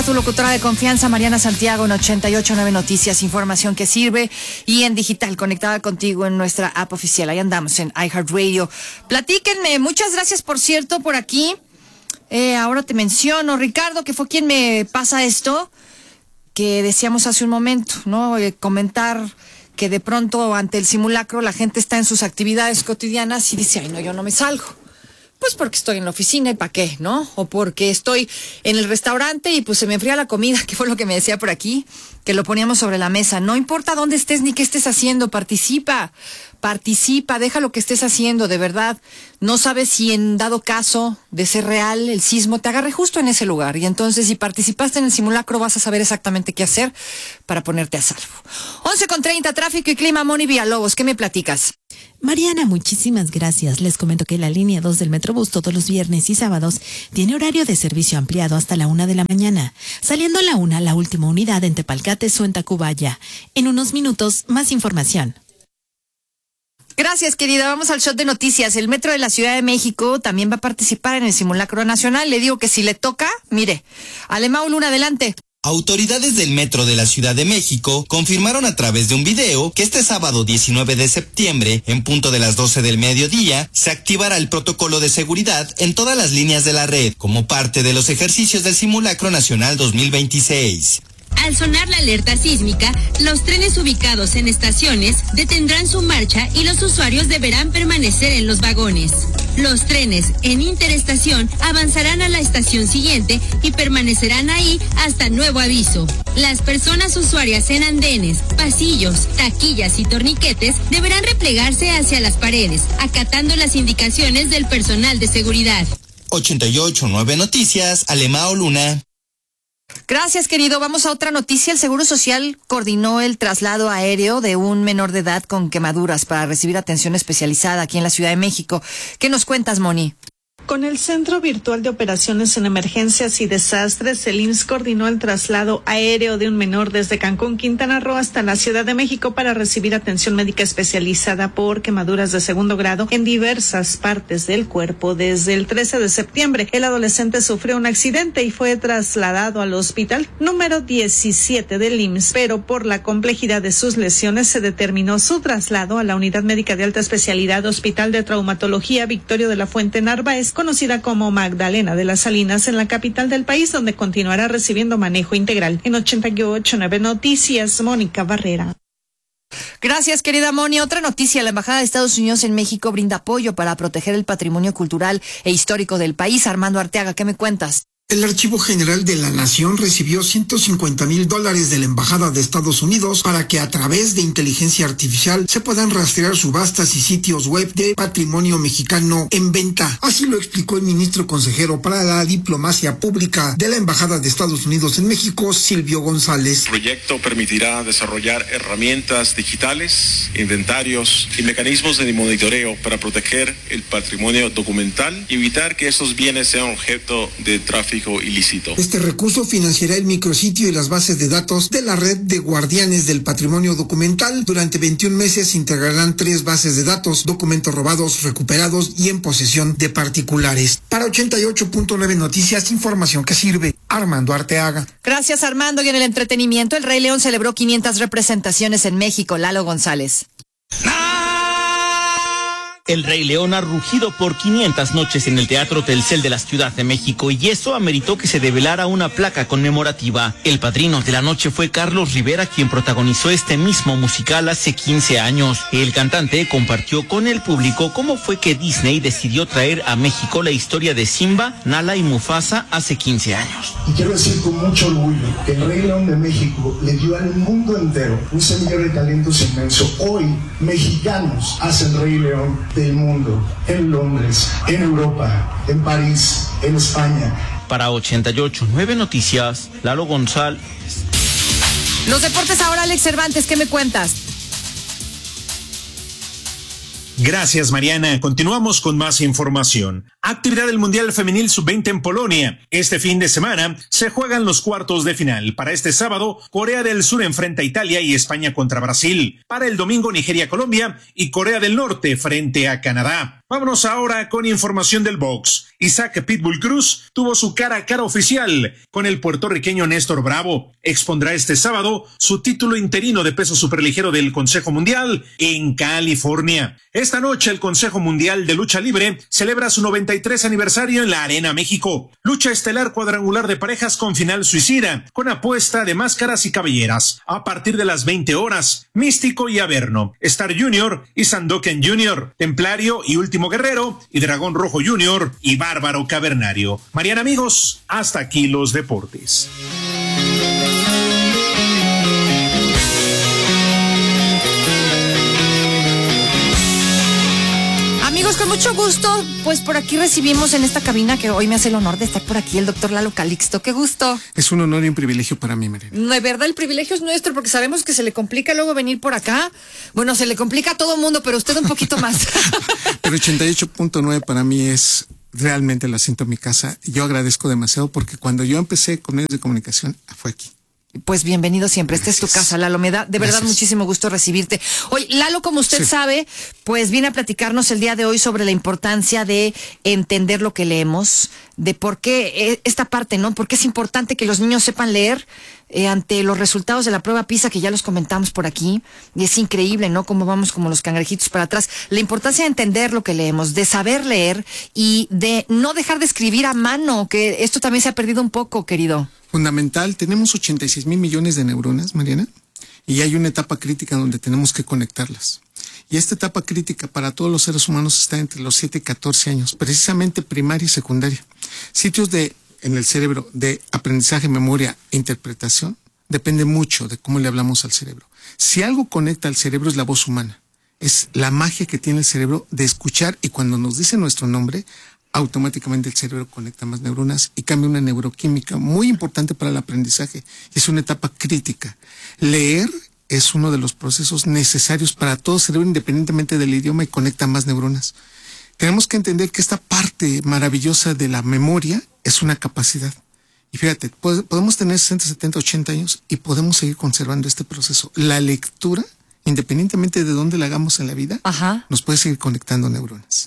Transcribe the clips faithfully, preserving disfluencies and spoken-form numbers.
Tu locutora de confianza, Mariana Santiago, en ochenta y ocho punto nueve Noticias, información que sirve, y en digital, conectada contigo en nuestra app oficial. Ahí andamos en iHeartRadio. Platíquenme, muchas gracias, por cierto, por aquí. Eh, ahora te menciono, Ricardo, que fue quien me pasa esto, que decíamos hace un momento, ¿no? Eh, comentar que de pronto ante el simulacro la gente está en sus actividades cotidianas y dice, ay, no, yo no me salgo. Pues porque estoy en la oficina y ¿para qué, no? O porque estoy en el restaurante y pues se me enfría la comida, que fue lo que me decía por aquí, que lo poníamos sobre la mesa. No importa dónde estés ni qué estés haciendo, participa, participa, deja lo que estés haciendo, de verdad. No sabes si en dado caso de ser real el sismo te agarre justo en ese lugar. Y entonces si participaste en el simulacro vas a saber exactamente qué hacer para ponerte a salvo. once con treinta, tráfico y clima, Moni Villalobos, ¿qué me platicas? Mariana, muchísimas gracias. Les comento que la línea dos del Metrobús todos los viernes y sábados tiene horario de servicio ampliado hasta la una de la mañana. Saliendo a la una, la última unidad en Tepalcates o en Tacubaya. En unos minutos, más información. Gracias, querida. Vamos al shot de noticias. El Metro de la Ciudad de México también va a participar en el simulacro nacional. Le digo que si le toca, mire, Alemão Luna, adelante. Autoridades del Metro de la Ciudad de México confirmaron a través de un video que este sábado diecinueve de septiembre, en punto de las doce del mediodía, se activará el protocolo de seguridad en todas las líneas de la red, como parte de los ejercicios del Simulacro Nacional dos mil veintiséis. Al sonar la alerta sísmica, los trenes ubicados en estaciones detendrán su marcha y los usuarios deberán permanecer en los vagones. Los trenes en interestación avanzarán a la estación siguiente y permanecerán ahí hasta nuevo aviso. Las personas usuarias en andenes, pasillos, taquillas y torniquetes deberán replegarse hacia las paredes, acatando las indicaciones del personal de seguridad. ochenta y ocho punto nueve Noticias, Alemão Luna. Gracias, querido. Vamos a otra noticia. El Seguro Social coordinó el traslado aéreo de un menor de edad con quemaduras para recibir atención especializada aquí en la Ciudad de México. ¿Qué nos cuentas, Moni? Con el Centro Virtual de Operaciones en Emergencias y Desastres, el I M S S coordinó el traslado aéreo de un menor desde Cancún, Quintana Roo, hasta la Ciudad de México para recibir atención médica especializada por quemaduras de segundo grado en diversas partes del cuerpo. Desde el trece de septiembre, el adolescente sufrió un accidente y fue trasladado al hospital número diecisiete del I M S S, pero por la complejidad de sus lesiones se determinó su traslado a la Unidad Médica de Alta Especialidad Hospital de Traumatología Victorio de la Fuente Narváez, conocida como Magdalena de las Salinas, en la capital del país, donde continuará recibiendo manejo integral. En ochenta y ocho punto nueve Noticias, Mónica Barrera. Gracias, querida Moni. Otra noticia: la Embajada de Estados Unidos en México brinda apoyo para proteger el patrimonio cultural e histórico del país. Armando Arteaga, ¿qué me cuentas? El Archivo General de la Nación recibió ciento cincuenta mil dólares de la Embajada de Estados Unidos para que a través de inteligencia artificial se puedan rastrear subastas y sitios web de patrimonio mexicano en venta. Así lo explicó el ministro consejero para la diplomacia pública de la Embajada de Estados Unidos en México, Silvio González. El proyecto permitirá desarrollar herramientas digitales, inventarios y mecanismos de monitoreo para proteger el patrimonio documental y evitar que esos bienes sean objeto de tráfico ilícito. Este recurso financiará el micrositio y las bases de datos de la red de guardianes del patrimonio documental. Durante veintiún meses integrarán tres bases de datos, documentos robados, recuperados y en posesión de particulares. Para ochenta y ocho punto nueve Noticias, información que sirve. Armando Arteaga. Gracias, Armando. Y en el entretenimiento, el Rey León celebró quinientas representaciones en México. Lalo González. El Rey León ha rugido por quinientas noches en el Teatro Telcel de la Ciudad de México y eso ameritó que se develara una placa conmemorativa. El padrino de la noche fue Carlos Rivera, quien protagonizó este mismo musical hace quince años. El cantante compartió con el público cómo fue que Disney decidió traer a México la historia de Simba, Nala y Mufasa hace quince años. Y quiero decir con mucho orgullo que el Rey León de México le dio al mundo entero un semillero de talentos inmenso. Hoy, mexicanos hacen Rey León del mundo, en Londres, en Europa, en París, en España. Para ochenta y ocho punto nueve Noticias, Lalo González. Los deportes ahora, Alex Cervantes, ¿qué me cuentas? Gracias, Mariana. Continuamos con más información. Actividad del Mundial Femenil sub veinte en Polonia. Este fin de semana se juegan los cuartos de final. Para este sábado, Corea del Sur enfrenta a Italia y España contra Brasil. Para el domingo, Nigeria-Colombia y Corea del Norte frente a Canadá. Vámonos ahora con información del box. Isaac Pitbull Cruz tuvo su cara a cara oficial con el puertorriqueño Néstor Bravo. Expondrá este sábado su título interino de peso superligero del Consejo Mundial en California. Esta noche el Consejo Mundial de Lucha Libre celebra su noventa y tres aniversario en la Arena México. Lucha estelar cuadrangular de parejas con final suicida, con apuesta de máscaras y cabelleras. A partir de las veinte horas, Místico y Averno, Star Junior y Sandoken Junior, Templario y Último Guerrero y Dragón Rojo Junior y Bárbaro Cavernario. Mariana, amigos, hasta aquí los deportes. Amigos, con mucho gusto, pues por aquí recibimos en esta cabina, que hoy me hace el honor de estar por aquí, el doctor Lalo Calixto. ¡Qué gusto! Es un honor y un privilegio para mí, Mariana. De verdad, el privilegio es nuestro, porque sabemos que se le complica luego venir por acá. Bueno, se le complica a todo mundo, pero usted un poquito más. Pero ochenta y ocho punto nueve para mí es realmente el asiento en mi casa. Yo agradezco demasiado porque cuando yo empecé con medios de comunicación, fue aquí. Pues bienvenido siempre, esta es tu casa, Lalo, me da de verdad Gracias. muchísimo gusto recibirte. Oye, Lalo, como usted sí. sabe, pues viene a platicarnos el día de hoy sobre la importancia de entender lo que leemos, de por qué esta parte, ¿no? Por qué es importante que los niños sepan leer eh, ante los resultados de la prueba PISA, que ya los comentamos por aquí, y es increíble, ¿no? Cómo vamos como los cangrejitos para atrás. La importancia de entender lo que leemos, de saber leer y de no dejar de escribir a mano, que esto también se ha perdido un poco, querido. Fundamental, tenemos ochenta y seis mil millones de neuronas, Mariana, y hay una etapa crítica donde tenemos que conectarlas. Y esta etapa crítica para todos los seres humanos está entre los siete y catorce años, precisamente primaria y secundaria. Sitios de, en el cerebro de aprendizaje, memoria e interpretación, depende mucho de cómo le hablamos al cerebro. Si algo conecta al cerebro es la voz humana, es la magia que tiene el cerebro de escuchar, y cuando nos dice nuestro nombre, automáticamente el cerebro conecta más neuronas y cambia una neuroquímica muy importante para el aprendizaje. Es una etapa crítica. Leer es uno de los procesos necesarios para todo cerebro independientemente del idioma y conecta más neuronas. Tenemos que entender que esta parte maravillosa de la memoria es una capacidad. Y fíjate, podemos tener sesenta, setenta, ochenta años y podemos seguir conservando este proceso. La lectura, independientemente de dónde la hagamos en la vida, Ajá. nos puede seguir conectando neuronas.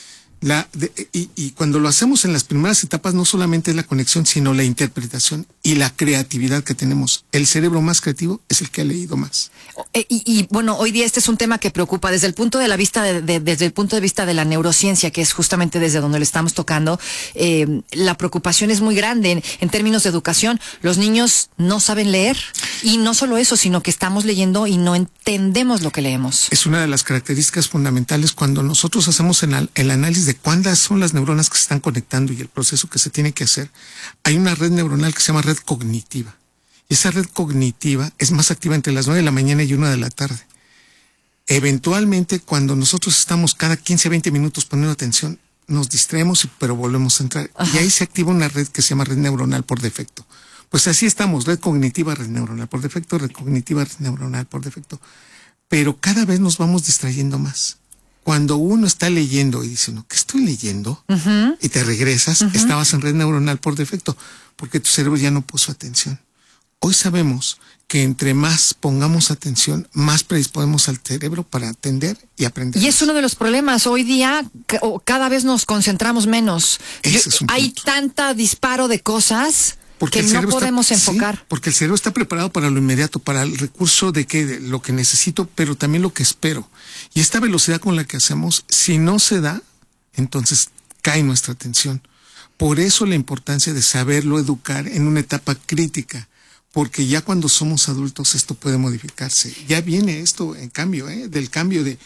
La de, y, y cuando lo hacemos en las primeras etapas, no solamente es la conexión, sino la interpretación y la creatividad que tenemos. El cerebro más creativo es el que ha leído más. Y, y bueno, hoy día este es un tema que preocupa desde el punto de la vista de, de, desde el punto de vista de la neurociencia, que es justamente desde donde le estamos tocando. Eh, la preocupación es muy grande en, en términos de educación. Los niños no saben leer, y no solo eso, sino que estamos leyendo y no entendemos lo que leemos. Es una de las características fundamentales cuando nosotros hacemos el, el análisis de cuántas son las neuronas que se están conectando y el proceso que se tiene que hacer. Hay una red neuronal que se llama red cognitiva. Y esa red cognitiva es más activa entre las nueve de la mañana y una de la tarde. Eventualmente, cuando nosotros estamos cada quince a veinte minutos poniendo atención, nos distraemos, pero volvemos a entrar. Ajá. Y ahí se activa una red que se llama red neuronal por defecto. Pues así estamos, red cognitiva, red neuronal por defecto, red cognitiva, red neuronal por defecto. Pero cada vez nos vamos distrayendo más. Cuando uno está leyendo y dice, no, ¿qué estoy leyendo? Uh-huh. Y te regresas, uh-huh. estabas en red neuronal por defecto, porque tu cerebro ya no puso atención. Hoy sabemos que entre más pongamos atención, más predisponemos al cerebro para atender y aprender. Y es uno de los problemas. Hoy día cada vez nos concentramos menos. Yo, es un hay tanta disparo de cosas porque que no podemos está, enfocar. Sí, porque el cerebro está preparado para lo inmediato, para el recurso de que de lo que necesito, pero también lo que espero. Y esta velocidad con la que hacemos, si no se da, entonces cae nuestra atención. Por eso la importancia de saberlo educar en una etapa crítica, porque ya cuando somos adultos esto puede modificarse. Ya viene esto en cambio, ¿eh? del cambio de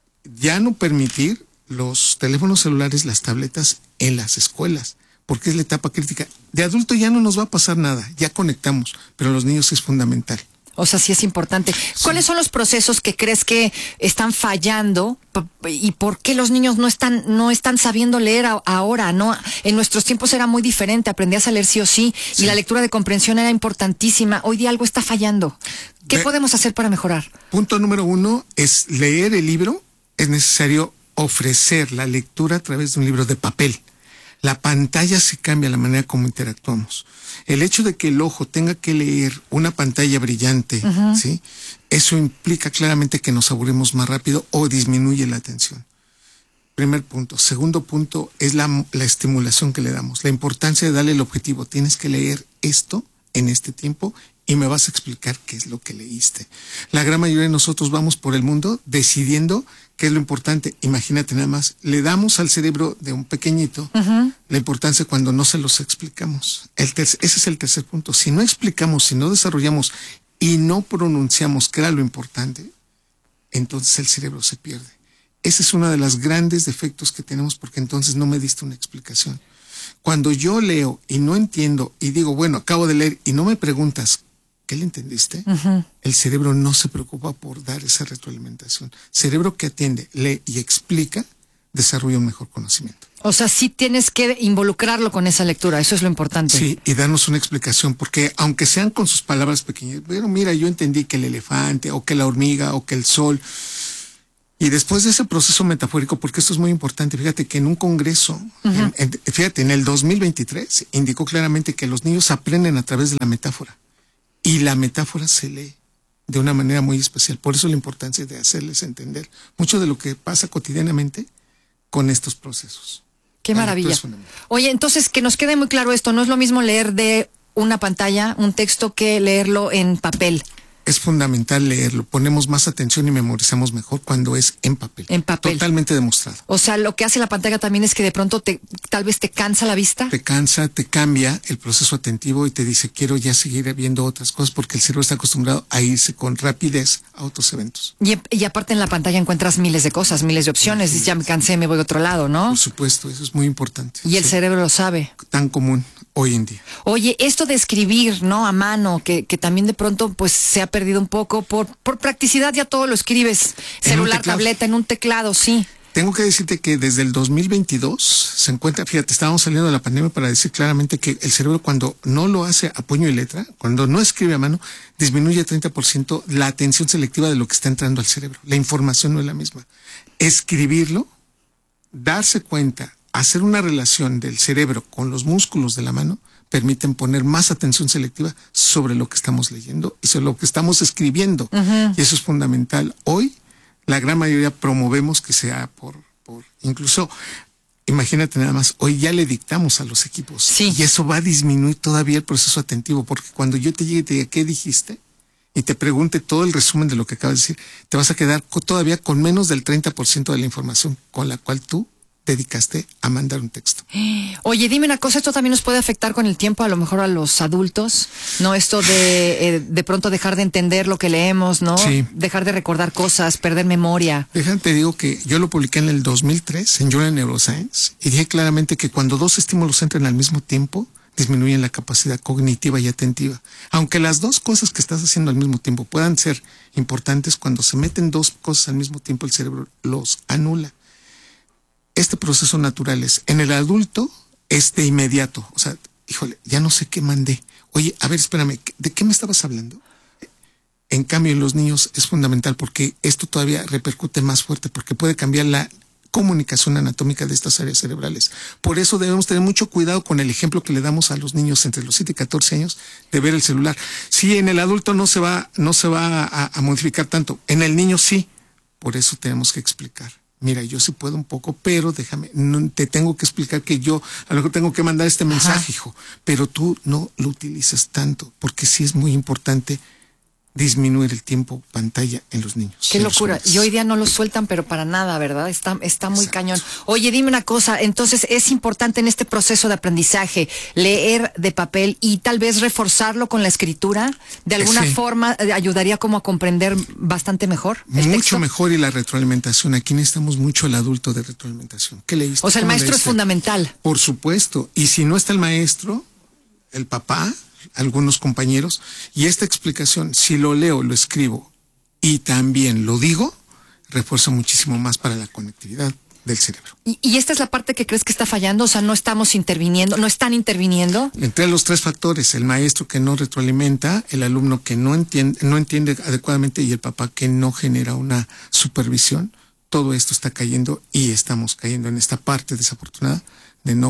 ya no permitir los teléfonos celulares, las tabletas en las escuelas, porque es la etapa crítica. De adulto ya no nos va a pasar nada, ya conectamos, pero en los niños es fundamental. O sea, sí es importante. ¿Cuáles sí. son los procesos que crees que están fallando y por qué los niños no están no están sabiendo leer a, ahora? No, en nuestros tiempos era muy diferente, aprendías a leer sí o sí, sí y la lectura de comprensión era importantísima. Hoy día algo está fallando. ¿Qué Ve, podemos hacer para mejorar? Punto número uno es leer el libro. Es necesario ofrecer la lectura a través de un libro de papel. La pantalla se cambia la manera como interactuamos. El hecho de que el ojo tenga que leer una pantalla brillante, uh-huh. ¿sí? Eso implica claramente que nos aburrimos más rápido o disminuye la atención. Primer punto. Segundo punto es la, la estimulación que le damos. La importancia de darle el objetivo. Tienes que leer esto en este tiempo y me vas a explicar qué es lo que leíste. La gran mayoría de nosotros vamos por el mundo decidiendo qué es lo importante. Imagínate nada más, le damos al cerebro de un pequeñito uh-huh. la importancia cuando no se los explicamos. El ter- ese es el tercer punto. Si no explicamos, si no desarrollamos y no pronunciamos qué era lo importante, entonces el cerebro se pierde. Ese es uno de los grandes defectos que tenemos porque entonces no me diste una explicación. Cuando yo leo y no entiendo y digo, bueno, acabo de leer y no me preguntas, ¿qué le entendiste? Uh-huh. El cerebro no se preocupa por dar esa retroalimentación. Cerebro que atiende, lee y explica, desarrolla un mejor conocimiento. O sea, sí tienes que involucrarlo con esa lectura, eso es lo importante. Sí, y darnos una explicación, porque aunque sean con sus palabras pequeñas, pero mira, yo entendí que el elefante, o que la hormiga, o que el sol... Y después de ese proceso metafórico, porque esto es muy importante, fíjate que en un congreso, uh-huh. en, en, fíjate, en el dos mil veintitrés, indicó claramente que los niños aprenden a través de la metáfora. Y la metáfora se lee de una manera muy especial. Por eso la importancia de hacerles entender mucho de lo que pasa cotidianamente con estos procesos. Qué maravilla. Oye, entonces, que nos quede muy claro esto, no es lo mismo leer de una pantalla, un texto, que leerlo en papel. Es fundamental leerlo, ponemos más atención y memorizamos mejor cuando es en papel. En papel. Totalmente demostrado. O sea, lo que hace la pantalla también es que de pronto te, tal vez te cansa la vista. Te cansa, te cambia el proceso atentivo y te dice, quiero ya seguir viendo otras cosas porque el cerebro está acostumbrado a irse con rapidez a otros eventos. Y, y aparte en la pantalla encuentras miles de cosas, miles de opciones. Sí, ya me cansé, me voy a otro lado, ¿no? Por supuesto, eso es muy importante. Y el sí. cerebro lo sabe. Tan común hoy en día. Oye, esto de escribir, ¿no? A mano, que, que también de pronto pues se ha perdido un poco por, por practicidad, ya todo lo escribes, celular, tableta, en un teclado, sí. Tengo que decirte que desde el dos mil veintidós se encuentra, fíjate, estábamos saliendo de la pandemia para decir claramente que el cerebro cuando no lo hace a puño y letra, cuando no escribe a mano, disminuye treinta por ciento la atención selectiva de lo que está entrando al cerebro. La información no es la misma. Escribirlo, darse cuenta, hacer una relación del cerebro con los músculos de la mano, permiten poner más atención selectiva sobre lo que estamos leyendo y sobre lo que estamos escribiendo. Uh-huh. Y eso es fundamental. Hoy, la gran mayoría promovemos que sea por, por incluso, imagínate nada más, hoy ya le dictamos a los equipos. Sí. Y eso va a disminuir todavía el proceso atentivo, porque cuando yo te llegue y te diga, ¿qué dijiste? Y te pregunte todo el resumen de lo que acabas de decir, te vas a quedar co- todavía con menos del treinta por ciento de la información con la cual tú dedicaste a mandar un texto. Oye, dime una cosa, esto también nos puede afectar con el tiempo, a lo mejor a los adultos, ¿no? Esto de eh, de pronto dejar de entender lo que leemos, ¿no? Sí. Dejar de recordar cosas, perder memoria. Déjate, digo que yo lo publiqué en el dos mil tres en Journal Neuroscience y dije claramente que cuando dos estímulos entran al mismo tiempo, disminuyen la capacidad cognitiva y atentiva. Aunque las dos cosas que estás haciendo al mismo tiempo puedan ser importantes, cuando se meten dos cosas al mismo tiempo, el cerebro los anula. Este proceso natural es, en el adulto, es de inmediato. O sea, híjole, ya no sé qué mandé. Oye, a ver, espérame, ¿de qué me estabas hablando? En cambio, en los niños es fundamental porque esto todavía repercute más fuerte porque puede cambiar la comunicación anatómica de estas áreas cerebrales. Por eso debemos tener mucho cuidado con el ejemplo que le damos a los niños entre los siete y catorce años de ver el celular. Sí, en el adulto no se va, no se va a, a modificar tanto. En el niño sí. Por eso tenemos que explicar. Mira, yo sí puedo un poco, pero déjame, no, te tengo que explicar que yo a lo mejor tengo que mandar este mensaje, Ajá. hijo, pero tú no lo utilizas tanto, porque sí es muy importante disminuir el tiempo pantalla en los niños. Qué locura. Y hoy día no lo sueltan, pero para nada, ¿verdad? Está, está muy Exacto. cañón. Oye, dime una cosa, entonces es importante en este proceso de aprendizaje leer de papel y tal vez reforzarlo con la escritura. De alguna sí. forma ayudaría como a comprender bastante mejor el Mucho texto? mejor y la retroalimentación. Aquí necesitamos mucho el adulto de retroalimentación. ¿Qué leíste? O sea, el maestro es fundamental. Por supuesto. Y si no está el maestro, el papá, algunos compañeros, y esta explicación, si lo leo, lo escribo y también lo digo, refuerza muchísimo más para la conectividad del cerebro. ¿Y, y esta es la parte que crees que está fallando? O sea, no estamos interviniendo, no están interviniendo. Entre los tres factores, el maestro que no retroalimenta, el alumno que no entiende, no entiende adecuadamente y el papá que no genera una supervisión, todo esto está cayendo y estamos cayendo en esta parte desafortunada de no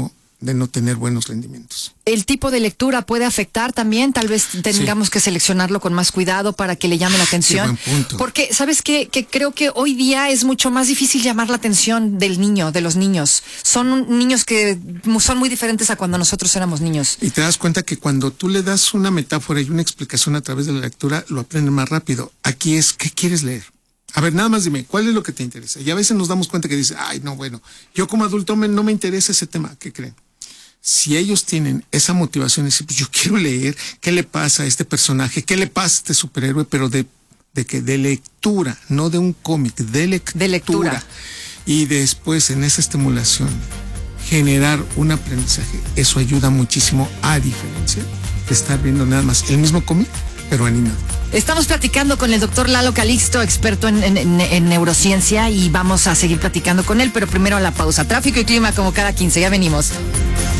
de no tener buenos rendimientos. ¿El tipo de lectura puede afectar también? Tal vez tengamos sí. que seleccionarlo con más cuidado para que le llame la atención. Qué buen punto. Porque, ¿sabes qué? Que creo que hoy día es mucho más difícil llamar la atención del niño, de los niños. Son niños que son muy diferentes a cuando nosotros éramos niños. Y te das cuenta que cuando tú le das una metáfora y una explicación a través de la lectura, lo aprenden más rápido. Aquí es, ¿qué quieres leer? A ver, nada más dime, ¿cuál es lo que te interesa? Y a veces nos damos cuenta que dice, ay, no, bueno, yo como adulto me, no me interesa ese tema. ¿Qué creen? Si ellos tienen esa motivación de decir, pues yo quiero leer, ¿qué le pasa a este personaje? ¿Qué le pasa a este superhéroe? Pero de, de que de lectura, no de un cómic, de lectura. De lectura. Y después en esa estimulación generar un aprendizaje, eso ayuda muchísimo, a diferencia de estar viendo nada más el mismo cómic, pero animado. Estamos platicando con el doctor Lalo Calixto, experto en, en, en neurociencia, y vamos a seguir platicando con él, pero primero a la pausa. Tráfico y clima como cada quince, ya venimos.